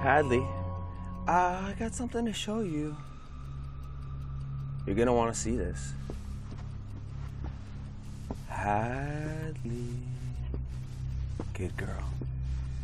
Hadley, I got something to show you. You're gonna want to see this. Hadley. Good girl.